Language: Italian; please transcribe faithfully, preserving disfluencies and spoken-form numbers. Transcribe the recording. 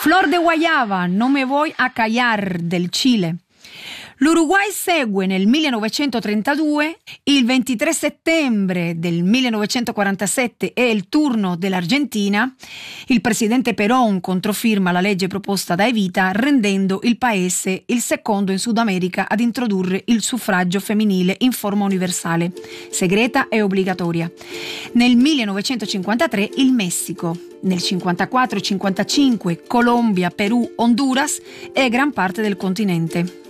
Flor de Guayaba, No me voy a callar del Cile. L'Uruguay segue nel millenovecentotrentadue, il ventitré settembre del millenovecentoquarantasette è il turno dell'Argentina, il presidente Perón controfirma la legge proposta da Evita rendendo il paese il secondo in Sud America ad introdurre il suffragio femminile in forma universale, segreta e obbligatoria. Nel millenovecentocinquantatré il Messico, nel cinquantaquattro cinquantacinque Colombia, Perù, Honduras e gran parte del continente.